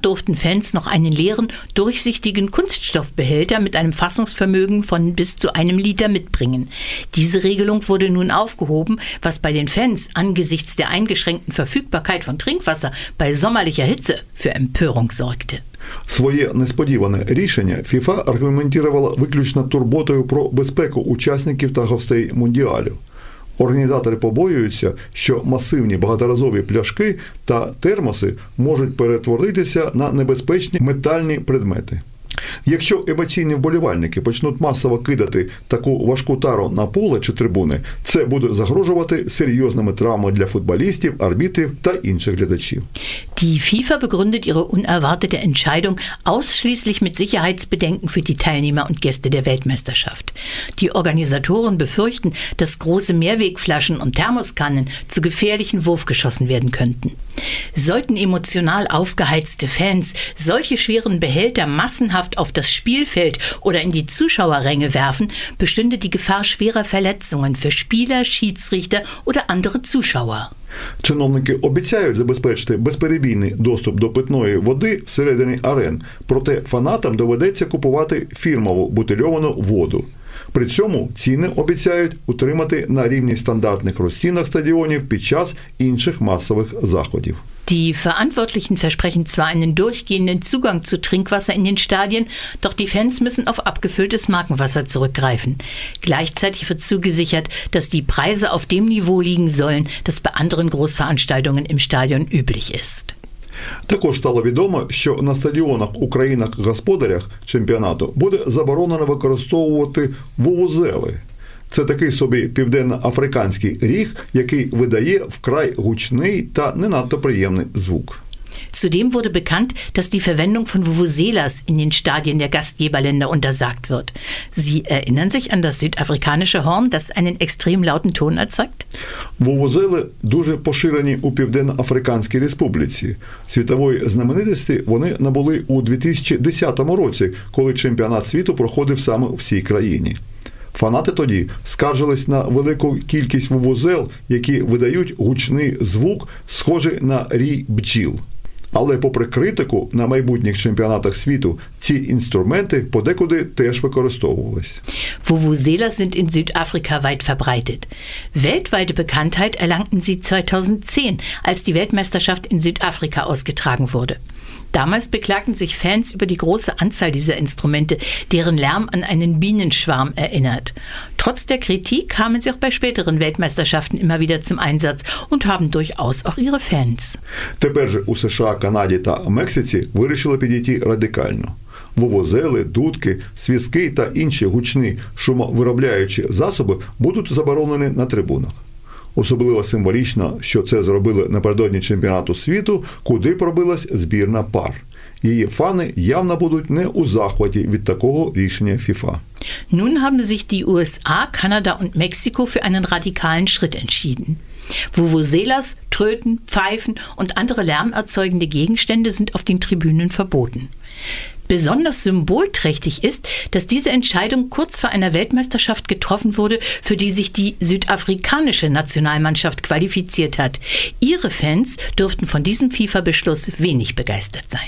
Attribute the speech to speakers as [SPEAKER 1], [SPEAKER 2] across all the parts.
[SPEAKER 1] durften Fans noch einen leeren, durchsichtigen Kunststoffbehälter mit einem Fassungsvermögen von bis zu 1 Liter mitbringen. Diese Regelung wurde nun aufgehoben, was bei den Fans angesichts der eingeschränkten Verfügbarkeit von Trinkwasser bei sommerlicher Hitze für Empörung sorgte.
[SPEAKER 2] Своє несподіване рішення ФІФА аргументувала виключно турботою про безпеку учасників та гостей Мундіалю. Організатори побоюються, що масивні багаторазові пляшки та термоси можуть перетворитися на небезпечні метальні предмети. Якщо емоційні вболівальники почнуть масово кидати таку важку тару на поле чи трибуни, це буде загрожувати серйозними травмами для футболістів, арбітрів та інших глядачів.
[SPEAKER 1] Die FIFA begründet ihre unerwartete Entscheidung ausschließlich mit Sicherheitsbedenken für die Teilnehmer und Gäste der Weltmeisterschaft. Die Organisatoren befürchten, dass große Mehrwegflaschen und Thermoskannen zu gefährlichen Wurfgeschossen werden könnten. Sollten emotional aufgeheizte Fans solche schweren Behälter massenhaft auf das Spielfeld oder in die Zuschauerränge werfen, bestünde die Gefahr schwerer Verletzungen für Spieler, Schiedsrichter oder andere Zuschauer.
[SPEAKER 2] Чиновники обіцяють забезпечити безперебійний доступ до питної води всередині арен, проте фанатам доведеться купувати фірмову бутильовану воду. При цьому ціни обіцяють утримати на рівні стандартних розцінок стадіонів під час інших масових заходів.
[SPEAKER 1] Die Verantwortlichen versprechen zwar einen durchgehenden Zugang zu Trinkwasser in den Stadien, doch die Fans müssen auf abgefülltes Markenwasser zurückgreifen. Gleichzeitig wird zugesichert, dass die Preise auf dem Niveau liegen sollen, das bei anderen Großveranstaltungen im Stadion üblich ist.
[SPEAKER 2] Також стало відомо, що на стадіонах у країнах-господарях чемпіонату буде заборонено використовувати вувузели. Це такий собі південноафриканський ріг, який видає вкрай гучний та не надто приємний звук.
[SPEAKER 1] Zudem wurde bekannt, dass die Verwendung von Vuvuzelas in den Stadien der Gastgeberländer untersagt wird. Sie erinnern sich an das südafrikanische Horn, das einen extrem lauten Ton erzeugt?
[SPEAKER 2] Вувузели дуже поширені у Південно-Африканській Республіці. Світової знаменитості вони набули у 2010 році, коли чемпіонат світу проходив саме в цій країні. Фанати тоді скаржились на велику кількість вувузел, які видають гучний звук, схожий на рій бджіл. Але попри критику на майбутніх чемпіонатах світу, ці інструменти подекуди теж використовувались.
[SPEAKER 1] Vuvuzelas sind in Südafrika weit verbreitet. Weltweite Bekanntheit erlangten sie 2010, als die Weltmeisterschaft in Südafrika ausgetragen wurde. Damals beklagten sich Fans über die große Anzahl dieser Instrumente, deren Lärm an einen Bienenschwarm erinnert. Trotz der Kritik kamen sie auch bei späteren Weltmeisterschaften immer wieder zum Einsatz und haben durchaus auch ihre Fans.
[SPEAKER 2] Тепер же у США, Канаді та Мексиці вирішили підійти радикально. Вувузели, дудки, свістки та інші гучні шумовиробляючі засоби будуть заборонені на трибунах. Особливо символічно, що це зробили напередодні чемпіонату світу, куди пробилась збірна пар. Її фани явно будуть не у захваті від такого рішення ФІФА.
[SPEAKER 1] Nun haben sich die USA, Kanada und Mexiko für einen radikalen Schritt entschieden. Vuvuzelas, Tröten, Pfeifen und andere lärmerzeugende Gegenstände sind auf den Tribünen verboten. Besonders symbolträchtig ist, dass diese Entscheidung kurz vor einer Weltmeisterschaft getroffen wurde, für die sich die südafrikanische Nationalmannschaft qualifiziert hat. Ihre Fans dürften von diesem FIFA-Beschluss wenig begeistert sein.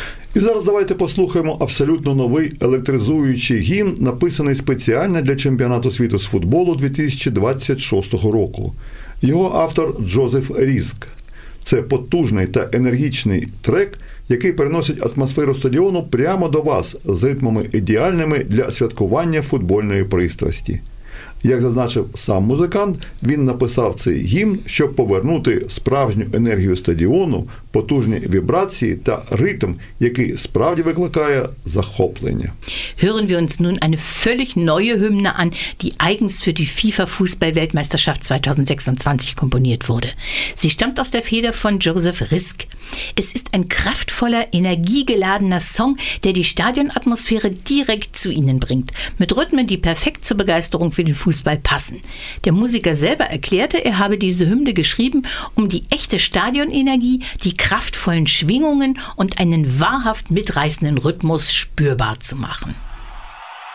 [SPEAKER 2] І зараз давайте послухаємо абсолютно новий електризуючий гімн, написаний спеціально для чемпіонату світу з футболу 2026 року. Його автор Джозеф Різк. Це потужний та енергічний трек, який переносить атмосферу стадіону прямо до вас з ритмами ідеальними для святкування футбольної пристрасті. Як зазначив сам музикант, він написав цей гімн, щоб повернути справжню енергію стадіону, потужні вібрації та ритм, який справді викликає захоплення.
[SPEAKER 1] Hören wir uns nun eine völlig neue Hymne an, die eigens für die FIFA-Fußball-Weltmeisterschaft 2026 komponiert wurde. Sie stammt aus der Feder von Joseph Risk. Es ist ein kraftvoller, energiegeladener Song, der die Stadionatmosphäre direkt zu Ihnen bringt, mit Rhythmen, die perfekt zur Begeisterung für den Fußball passen. Der Musiker selber erklärte, er habe diese Hymne geschrieben, um die echte Stadionenergie, die kraftvollen Schwingungen und einen wahrhaft mitreißenden Rhythmus spürbar zu machen.